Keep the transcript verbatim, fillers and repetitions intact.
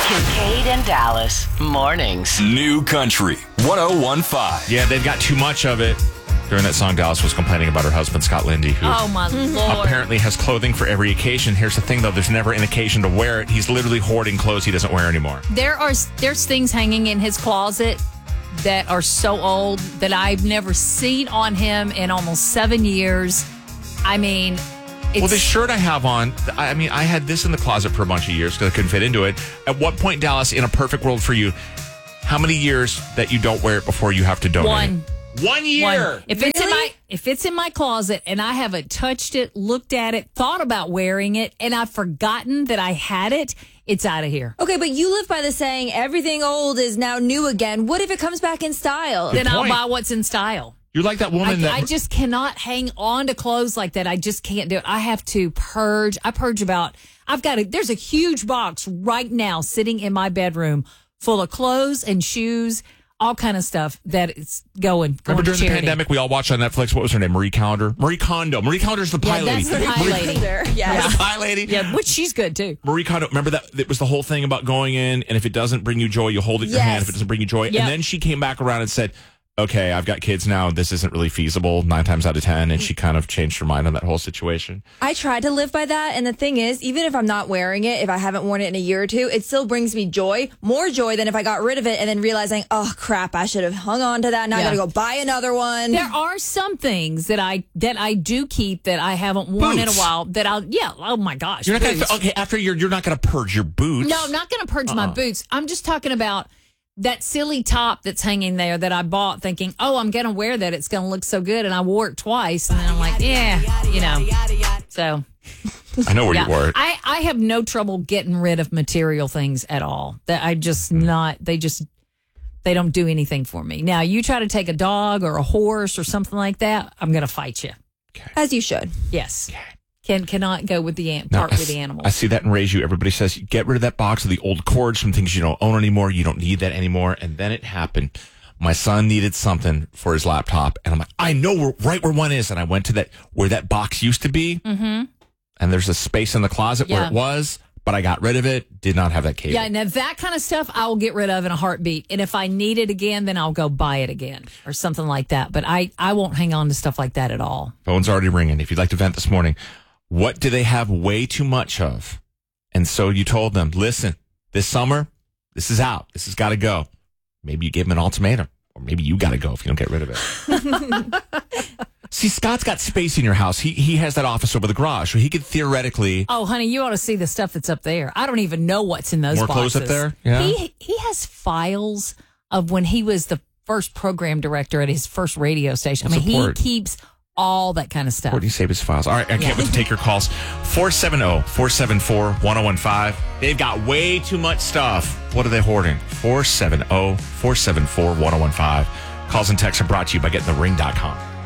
Kincaid and Dallas mornings. New Country one oh one point five. Yeah, they've got too much of it. During that song, Dallas was complaining about her husband, Scott Lindy, who oh my Lord. apparently has clothing for every occasion. Here's the thing, though. There's never an occasion to wear it. He's literally hoarding clothes he doesn't wear anymore. There are there's things hanging in his closet that are so old that I've never seen on him in almost seven years. I mean, it's... Well, the shirt I have on, I mean, I had this in the closet for a bunch of years because I couldn't fit into it. At what point, Dallas, in a perfect world for you, how many years that you don't wear it before you have to donate One. it? One year. One. If it's in my if it's in my closet and I haven't touched it, looked at it, thought about wearing it, and I've forgotten that I had it, it's out of here. Okay, but you live by the saying everything old is now new again. What if it comes back in style? Then I'll point. buy what's in style. You're like that woman I, that I just cannot hang on to clothes like that. I just can't do it. I have to purge. I purge about. I've got a. There's a huge box right now sitting in my bedroom full of clothes and shoes. All kind of stuff that is going. going Remember during to the pandemic, we all watched on Netflix. What was her name? Marie Kondo. Marie Kondo. Marie Kondo's the pie Yeah, lady. that's the pie Marie, lady. Yes. Yeah. The pie lady. Yeah, which she's good too. Marie Kondo. Remember that? It was the whole thing about going in, and if it doesn't bring you joy, you hold it in your Yes. hand. If it doesn't bring you joy, Yep. and then she came back around and said, "Okay, I've got kids now. This isn't really feasible nine times out of ten." And she kind of changed her mind on that whole situation. I tried to live by that, and the thing is, even if I'm not wearing it, if I haven't worn it in a year or two, it still brings me joy, more joy than if I got rid of it and then realizing, oh crap, I should have hung on to that. Now Yeah. I got to go buy another one. There are some things that I that I do keep that I haven't worn in a Boots. while. That I'll yeah. Oh my gosh. You're not going boots. to okay after you're you're not going to purge your boots. No, I'm not going to purge my Uh-uh. boots. I'm just talking about that silly top that's hanging there that I bought thinking, oh, I'm going to wear that. It's going to look so good. And I wore it twice. And then I'm like, yeah, you know. So, I know where yeah. you wore it. I, I have no trouble getting rid of material things at all. That I just not, they just, they don't do anything for me. Now, you try to take a dog or a horse or something like that, I'm going to fight you. As you should. Yes. Can cannot go with the an- No, part I, with the animals. I see that in Raise You. Everybody says, get rid of that box of the old cords from things you don't own anymore. You don't need that anymore. And then it happened. My son needed something for his laptop. And I'm like, I know where, right where one is. And I went to that where that box used to be. Mm-hmm. And there's a space in the closet where Yeah. it was. But I got rid of it. Did not have that cable. Yeah, now that kind of stuff I will get rid of in a heartbeat. And if I need it again, then I'll go buy it again or something like that. But I, I won't hang on to stuff like that at all. Phone's already ringing. If you'd like to vent this morning, what do they have way too much of? And so you told them, listen, this summer, this is out. This has got to go. Maybe you gave them an ultimatum, or maybe you got to go if you don't get rid of it. See, Scott's got space in your house. He he has that office over the garage, so he could theoretically. Oh, honey, you ought to see the stuff that's up there. I don't even know what's in those More boxes. clothes up there? Yeah. He he has files of when he was the first program director at his first radio station. I What's mean, the he port? keeps all that kind of stuff. Where do you save his files? All right, I can't wait to take your calls. four seven zero, four seven four, one zero one five. They've got way too much stuff. What are they hoarding? four seven zero, four seven four, one zero one five. Calls and texts are brought to you by getting the ring dot com.